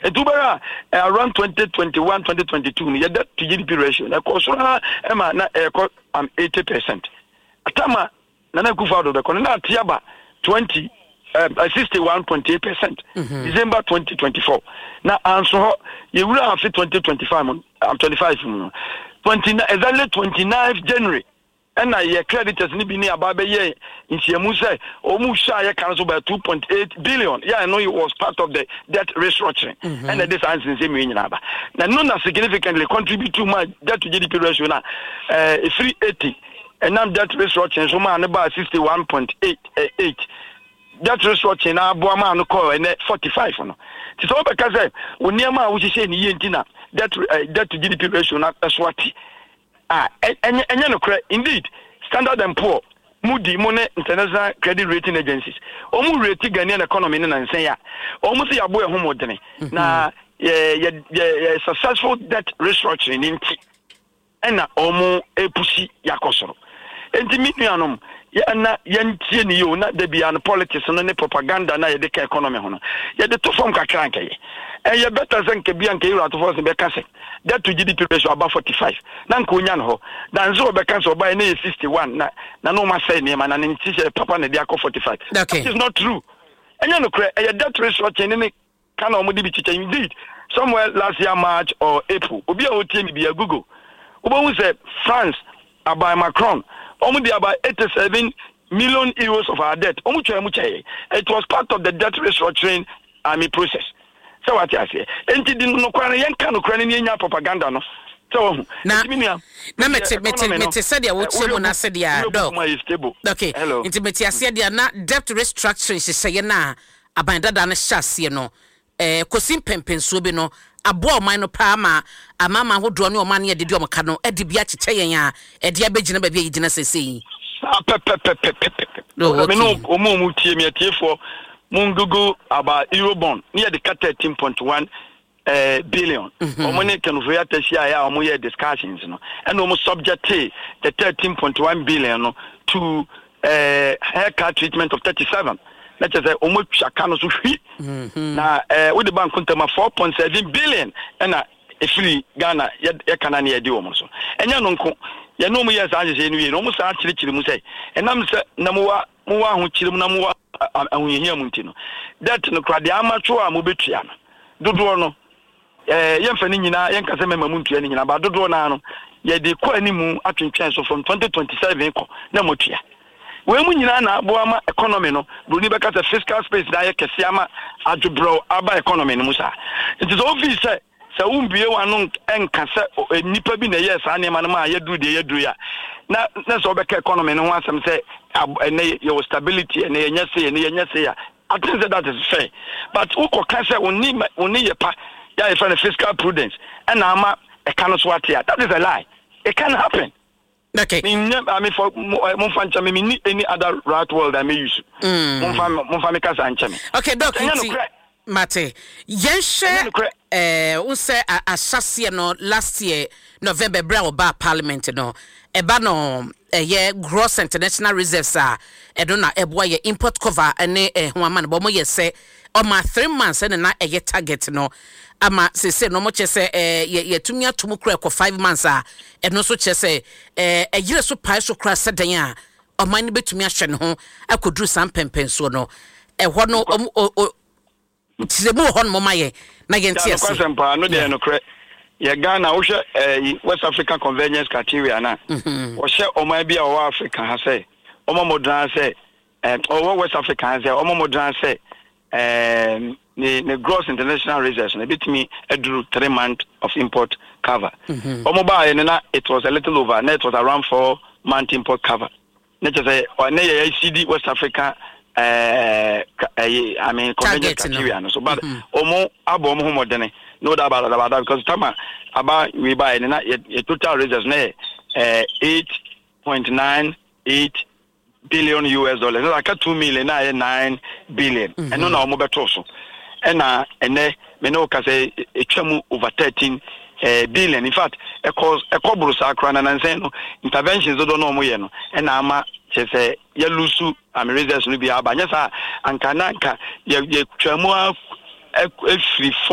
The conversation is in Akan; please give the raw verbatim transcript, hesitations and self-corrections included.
etubera around twenty twenty-one twenty twenty-two ni debt to G D P ratio na ko so na e ma na e ko am eighty percent atama na na kufa do be ko na tiaba twenty um, sixty-one point eight percent mm-hmm. December twenty twenty-four na anso ye wura afi twenty twenty-five um, twenty-five twenty exactly twenty-ninth January and your creditors ni bi ni ababe ye ntiamu say omu sha ye kan so by two point eight billion. Yeah, I know it was part of the debt restructuring mm-hmm. and this answer say me nyina ba na no na significantly contribute to my debt to G D P ratio na uh three eighty and now debt restructuring so man about sixty-one point eight debt restructuring na abo ma no call and forty-five no ti so be ka say oniama wo hihye ni ye ntina debt uh, debt to G D P ratio na swati ah enye enye no credit indeed Standard and Poor Moody Money International Credit Rating Agencies omu rate Ghanaian economy na nsen ya omu se yabo ehom odene na ye ye successful debt restructuring nti ena omu epusi yakosoro enti minuanom ya na yentie ni yo na de bia no politics no ne propaganda na ye de ka economy ho no ye de to form kakra nka ye e ye better than ke bia nka you to force be ka se that to G D P ratio about forty-five na nka onya no ho dan zo be ka so ba na sixty-one na na no ma say ne ma na nti se papa na de akọ forty-five okay. It is not true enya no kre e ye debt ratio change ne kana o mo de bi chicha indeed somewhere last year March or April obi a otie mi bia Google obo hu say France by Macron almost about eighty-seven million euros of our debt. It was part of the debt restructuring army process. So what I say? Enti di no kwara yen kan kwara ni nya propaganda no. So na na mete mete mete said ya wotie mo na said ya do. Okay. Enti mete ase dia na debt restructuring sese na abandada na hyase no. Eh kosim pempensuo bi no abo man no pa ma amama hodo ne o man ye de o maka no edi bia cheche yen a edi abegina ba bia yigina sesei no me no omo mu tie me tie for mun google about eurobond near the thirteen point one uh, billion omo ne kan for ya tasia ya omo ye discussions no and omo subject the thirteen point one billion no to uh, haircut treatment of thirty-seven. Let's say almost shakano so hwi na eh with the bank kontama four point seven billion and a free Ghana ye kana na ye di omo so enya no nko ye no mu ye sa je no ye no mu sa chiri chiri mu say enam se na mu wa mu wa ho chiri mu na mu wa ahuyehia mu ntino that no krade amacho a mu betua no dodo no eh ye mfa ni nyina ye nkase mema mu ntua ni nyina ba dodo na no ye de ko animu atwentwen so from twenty twenty-seven ko na motua we mu nyina na aboama economy no bruni beka the fiscal space na ye kese ama adwobro aba economy no musa it is obvious say sa umbie wanu enka se nipa bi na ye sa ne ma no ma ye du de ye du ya na na so beka economy no ho asem say ene your stability ene ye nyase ene ye nyase ya I think that, that is fair but uko kan say oni oni ye pa ya e for fiscal prudence and ama e kan so atia that is a lie. It can happen. Okay. I mean, for Monfancha, me any other right world I may use. Monfamika Sanchami. Okay, Doc. Mate, Yenshe, eh, we say a chassis no last year, November, Brown Bar Parliament, no, a bano, a year gross international reserves are, a dona, a boy, import cover, and a woman, but more say, on my three months and a year target, no. Ama se se no mo che se eh ye tumia tumu kra ko five months a e no so che se eh e yire so pai so kra sedan a o man betumi ahwe ne ho akoduru sam pempenso no e ho no o tizemu ho no mo maye na ye ntia se no no de no kra ye Ghana wo hwe eh West African Convergence criteria na wo hwe o man bia o Africa ha se o mo modran se eh o West Africa ha se o mo modran se um the, the gross international reserves and a bit me drew three months of import cover. Mm-hmm. Mobile, it was a little over, and it was around four months import cover. Let us say, or A C D West Africa, uh, I mean, convention criteria. No. So, but Omo Abo Momo Dene, no doubt about that because Tama about we buy a total reserves uh, eight point nine eight billion U S dollars. Like a two million, nine billion, and no, no, more also. And uh, and uh, me know ka say etwamu over thirteen uh, billion. In fact, a cause a cobru sakra na say no interventions do no mo ye no. And ama che say ye lusu am reasons no bi aba. Nya sa anka na anka ye ye twamu a free